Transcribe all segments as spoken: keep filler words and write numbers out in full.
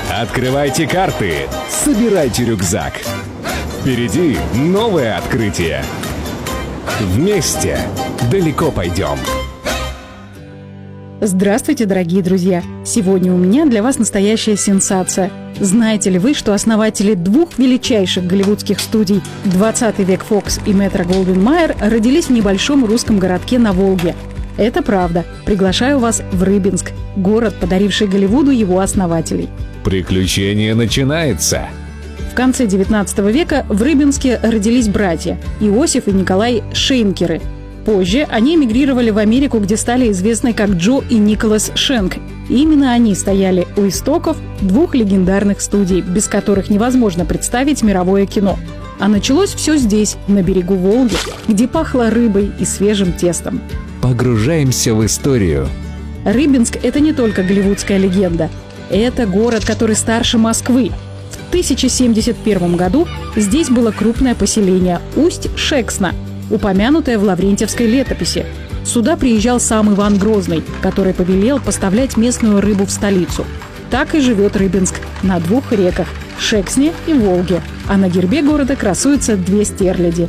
Открывайте карты, собирайте рюкзак. Впереди новое открытие. Вместе далеко пойдем. Здравствуйте, дорогие друзья! Сегодня у меня для вас настоящая сенсация. Знаете ли вы, что основатели двух величайших голливудских студий «двадцатый век Фокс» и Метро-Голдвин-Майер родились в небольшом русском городке на Волге? Это правда. Приглашаю вас в Рыбинск, город, подаривший Голливуду его основателей. Приключение начинается. В конце девятнадцатого века в Рыбинске родились братья Иосиф и Николай Шейнкеры. Позже они эмигрировали в Америку, где стали известны как Джо и Николас Шенк. И именно они стояли у истоков двух легендарных студий, без которых невозможно представить мировое кино. А началось все здесь, на берегу Волги, где пахло рыбой и свежим тестом. Погружаемся в историю. Рыбинск – это не только голливудская легенда. Это город, который старше Москвы. В тысяча семьдесят первом году здесь было крупное поселение Усть-Шексна, упомянутое в Лаврентьевской летописи. Сюда приезжал сам Иван Грозный, который повелел поставлять местную рыбу в столицу. Так и живет Рыбинск на двух реках – Шексне и Волге, а на гербе города красуются две стерляди.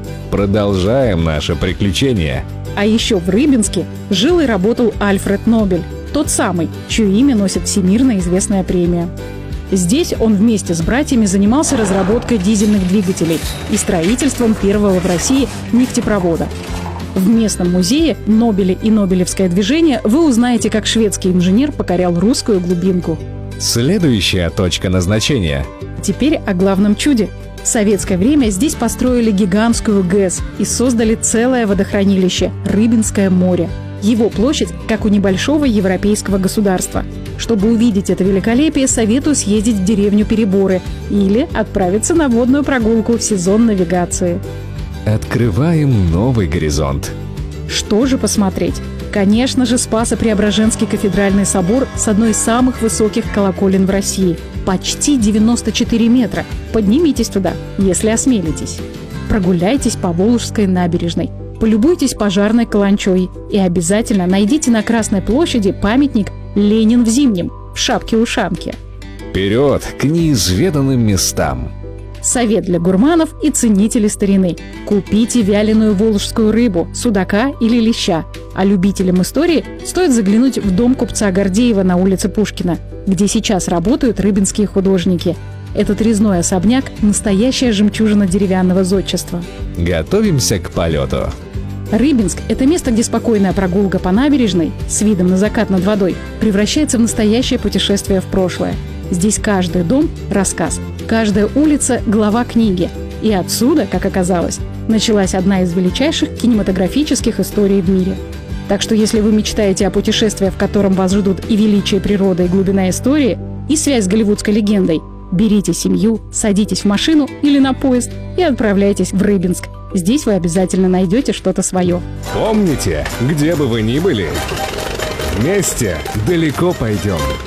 Продолжаем наше приключение. А еще в Рыбинске жил и работал Альфред Нобель, тот самый, чье имя носит всемирно известная премия. Здесь он вместе с братьями занимался разработкой дизельных двигателей и строительством первого в России нефтепровода. В местном музее «Нобели и Нобелевское движение» вы узнаете, как шведский инженер покорял русскую глубинку. Следующая точка назначения. Теперь о главном чуде. В советское время здесь построили гигантскую ГЭС и создали целое водохранилище – Рыбинское море. Его площадь, как у небольшого европейского государства. Чтобы увидеть это великолепие, советую съездить в деревню Переборы или отправиться на водную прогулку в сезон навигации. Открываем новый горизонт. Что же посмотреть? Конечно же, Спасо-Преображенский кафедральный собор с одной из самых высоких колоколен в России. Почти девяносто четыре метра. Поднимитесь туда, если осмелитесь. Прогуляйтесь по Волжской набережной. Полюбуйтесь пожарной каланчой и обязательно найдите на Красной площади памятник «Ленин в зимнем» в шапке-ушанке. Вперед к неизведанным местам! Совет для гурманов и ценителей старины. Купите вяленую волжскую рыбу, судака или леща. А любителям истории стоит заглянуть в дом купца Гордеева на улице Пушкина, где сейчас работают рыбинские художники. Этот резной особняк – настоящая жемчужина деревянного зодчества. Готовимся к полету. Рыбинск – это место, где спокойная прогулка по набережной с видом на закат над водой превращается в настоящее путешествие в прошлое. Здесь каждый дом – рассказ, каждая улица – глава книги. И отсюда, как оказалось, началась одна из величайших кинематографических историй в мире. Так что если вы мечтаете о путешествии, в котором вас ждут и величие природы, и глубина истории, и связь с голливудской легендой, берите семью, садитесь в машину или на поезд и отправляйтесь в Рыбинск. Здесь вы обязательно найдете что-то свое. Помните, где бы вы ни были, вместе далеко пойдем.